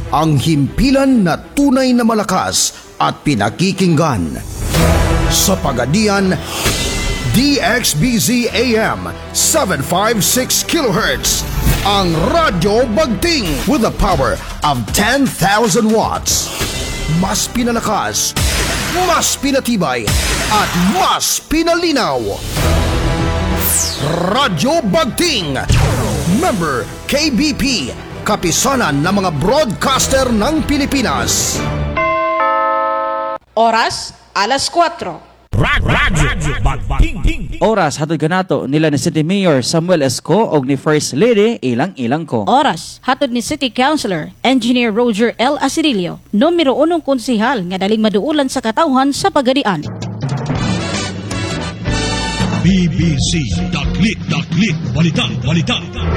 ang himpilan na tunay na malakas at pinakikinggan. Sa Pagadian, DXBZ AM 756 kHz, ang Radyo Bagting with the power of 10,000 watts. Mas pinalakas, mas pinatibay, at mas pinalinaw. Radyo Bagting, member KBP, kapisanan ng mga broadcaster ng Pilipinas. Oras, alas 4. Radyo Bagting. Oras hatod kanato nila ni City Mayor Samuel Esco og ni First Lady Ilang ko. Oras, hatod ni City Councilor, Engineer Roger L. Asirilio, numero 1 konsihal nga daling maduulan sa katawhan sa Pagadian. BBC Daklit Balita.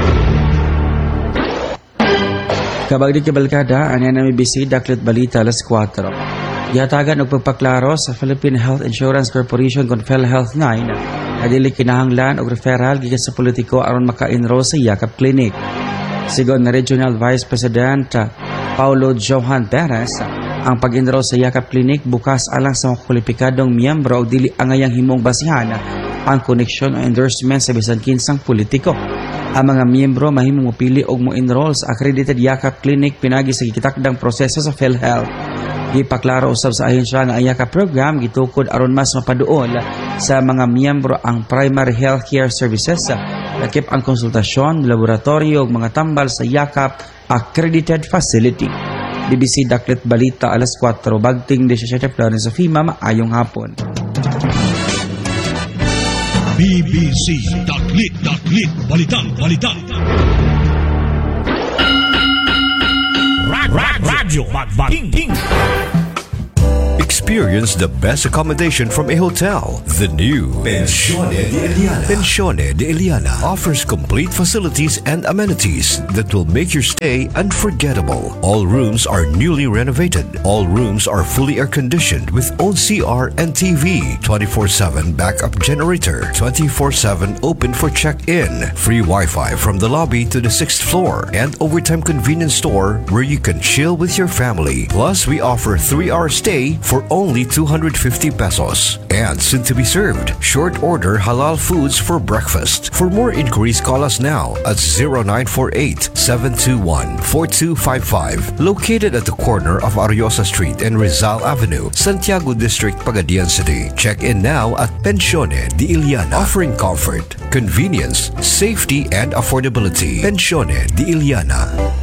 Kabagdi kabalkada, anya na may BC Daklit Balita alas 4. Yatagan og pagpaklaro sa Philippine Health Insurance Corporation kon PhilHealth 9 adili kinahanglan og referral gikan sa politiko aron maka-enroll sa Yakap Clinic. Sigon na Regional Vice President Paulo Johan Perez, ang pag-enroll sa Yakap Clinic bukas alang sa mga kwalipikadong miyembro og dili angayang himong basihan ang koneksyon o endorsement sa bisan kinsang politiko. Ang mga miyembro mahimong mopili og mo-enroll sa accredited Yakap Clinic pinagi sa gitakdang proseso sa PhilHealth. Gipaklaro usab sa ahensya nga ang Yakap program gitukod aron mas mapaduol sa mga miyembro ang primary healthcare services, lakip ang konsultasyon, laboratorio ug mga tambal sa Yakap accredited facility. BBC Daklit Balita alas 4 Bagting 17 Florence of Hima, maayong hapon. BBC Daklit Balita. Radyo Bagting. Experience the best accommodation from a hotel. The new Pensione de Eliana. Pensione de Eliana offers complete facilities and amenities that will make your stay unforgettable. All rooms are newly renovated. All rooms are fully air-conditioned with own CR and TV, 24/7 backup generator, 24/7 open for check-in, free Wi-Fi from the lobby to the 6th floor, and overtime convenience store where you can chill with your family. Plus, we offer 3-hour stay for only 250 pesos. And soon to be served, short order halal foods for breakfast. For more inquiries, call us now at 0948-721-4255. Located at the corner of Ariosa Street and Rizal Avenue, Santiago District, Pagadian City. Check in now at Pensione de Eliana, offering comfort, convenience, safety, and affordability. Pensione de Eliana.